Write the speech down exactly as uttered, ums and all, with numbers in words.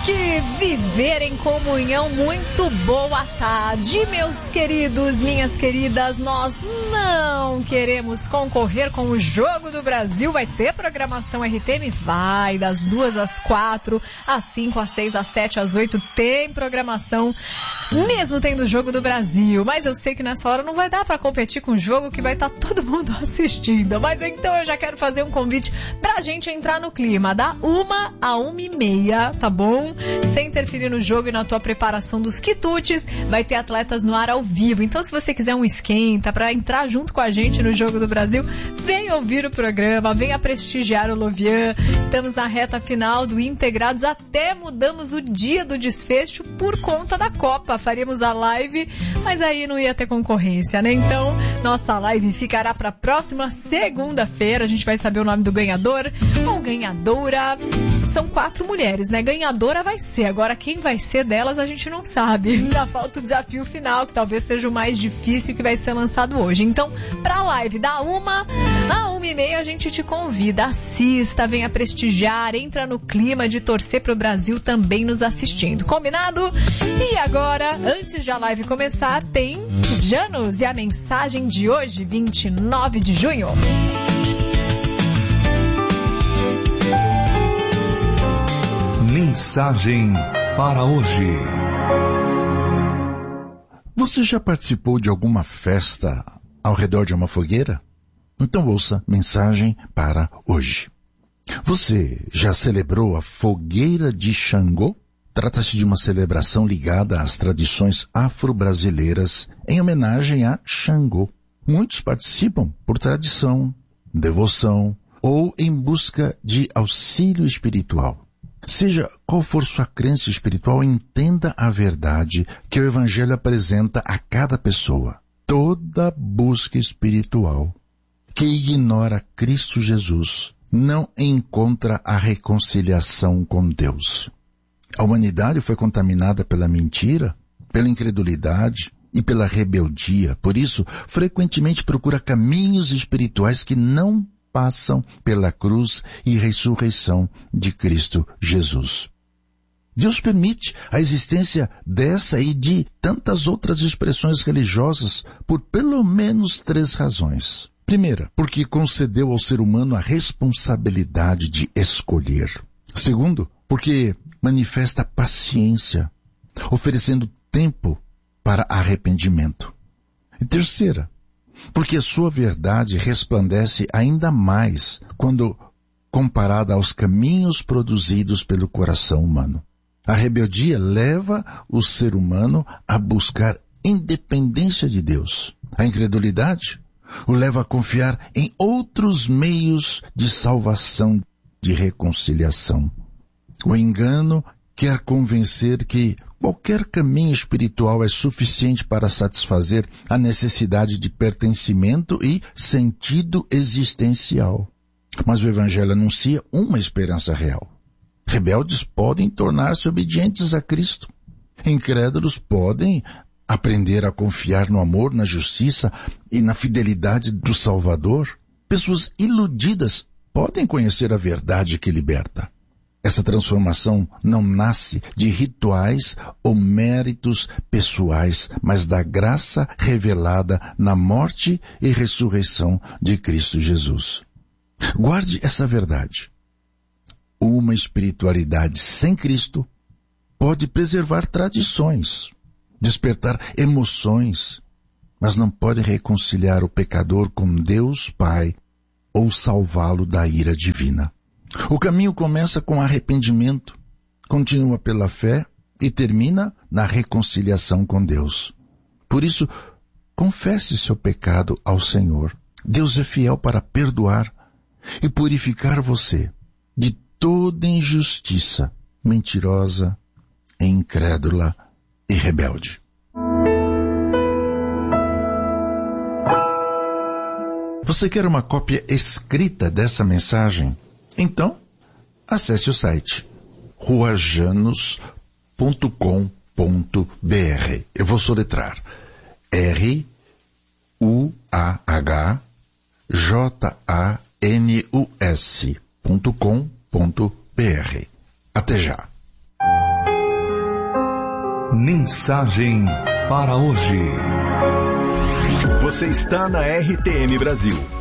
que viver em comunhão. Muito boa tarde, meus queridos, minhas queridas. Nós não queremos concorrer com o Jogo do Brasil. Vai ter programação R T M? Vai, das duas às quatro, às cinco, às seis, às sete, às oito, tem programação, mesmo tendo o Jogo do Brasil. Mas eu sei que nessa hora não vai dar pra competir com o jogo que vai estar todo mundo assistindo. Mas então eu já quero fazer um convite pra gente entrar no clima, da uma a uma e meia, tá bom? Sem interferir no jogo e na tua preparação dos quitutes, vai ter atletas no ar ao vivo. Então se você quiser um esquenta pra entrar junto com a gente no Jogo do Brasil, vem ouvir o programa, venha prestigiar o Lovian. Estamos na reta final do Integrados, até mudamos o dia do desfecho por conta da Copa. Faríamos a live, mas aí não ia ter concorrência, né? Então, nossa live ficará para a próxima segunda-feira. A gente vai saber o nome do ganhador ou ganhadora. São quatro mulheres, né? Ganhadora vai ser. Agora, quem vai ser delas, a gente não sabe. Ainda falta o desafio final, que talvez seja o mais difícil, que vai ser lançado hoje. Então, pra live da uma a uma e meia, a gente te convida. Assista, venha prestigiar, entra no clima de torcer pro Brasil também nos assistindo. Combinado? E agora, antes de a live começar, tem Janus e a mensagem de hoje, vinte e nove de junho. Mensagem para hoje. Você já participou de alguma festa ao redor de uma fogueira? Então ouça mensagem para hoje. Você já celebrou a fogueira de Xangô? Trata-se de uma celebração ligada às tradições afro-brasileiras em homenagem a Xangô. Muitos participam por tradição, devoção ou em busca de auxílio espiritual. Seja qual for sua crença espiritual, entenda a verdade que o Evangelho apresenta a cada pessoa. Toda busca espiritual que ignora Cristo Jesus não encontra a reconciliação com Deus. A humanidade foi contaminada pela mentira, pela incredulidade e pela rebeldia. Por isso, frequentemente procura caminhos espirituais que não passam pela cruz e ressurreição de Cristo Jesus. Deus permite a existência dessa e de tantas outras expressões religiosas por pelo menos três razões. Primeira, porque concedeu ao ser humano a responsabilidade de escolher. Segundo, porque manifesta paciência, oferecendo tempo para arrependimento. E terceira, porque a sua verdade resplandece ainda mais quando comparada aos caminhos produzidos pelo coração humano. A rebeldia leva o ser humano a buscar independência de Deus. A incredulidade o leva a confiar em outros meios de salvação, de reconciliação. O engano quer convencer que qualquer caminho espiritual é suficiente para satisfazer a necessidade de pertencimento e sentido existencial. Mas o Evangelho anuncia uma esperança real. Rebeldes podem tornar-se obedientes a Cristo. Incrédulos podem aprender a confiar no amor, na justiça e na fidelidade do Salvador. Pessoas iludidas podem conhecer a verdade que liberta. Essa transformação não nasce de rituais ou méritos pessoais, mas da graça revelada na morte e ressurreição de Cristo Jesus. Guarde essa verdade. Uma espiritualidade sem Cristo pode preservar tradições, despertar emoções, mas não pode reconciliar o pecador com Deus Pai ou salvá-lo da ira divina. O caminho começa com arrependimento, continua pela fé e termina na reconciliação com Deus. Por isso, confesse seu pecado ao Senhor. Deus é fiel para perdoar e purificar você de toda injustiça, mentirosa, incrédula e rebelde. Você quer uma cópia escrita dessa mensagem? Então, acesse o site rua janus ponto com ponto b r. Eu vou soletrar R U A H J A N U S ponto com ponto b r. Até já. Mensagem para hoje. Você está na R T M Brasil.